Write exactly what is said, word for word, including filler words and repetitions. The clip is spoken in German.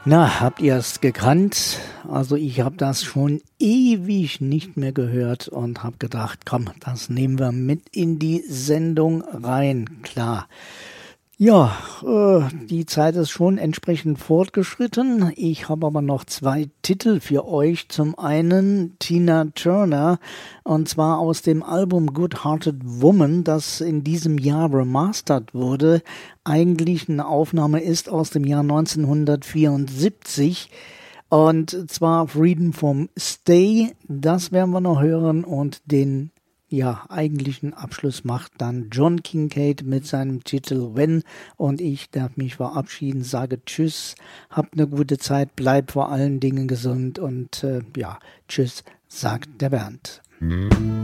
Na, habt ihr es gekannt? Also ich habe das schon ewig nicht mehr gehört und habe gedacht, komm, das nehmen wir mit in die Sendung rein. Klar. Ja, äh, die Zeit ist schon entsprechend fortgeschritten. Ich habe aber noch zwei Titel für euch. Zum einen Tina Turner, und zwar aus dem Album Good Hearted Woman, das in diesem Jahr remastert wurde. Eigentlich eine Aufnahme ist aus dem Jahr neunzehnhundertvierundsiebzig. Und zwar Freedom from Stay, das werden wir noch hören, und den ja, eigentlichen Abschluss macht dann John Kincaid mit seinem Titel When, und ich darf mich verabschieden, sage Tschüss, habt eine gute Zeit, bleibt vor allen Dingen gesund und äh, ja, Tschüss, sagt der Bernd.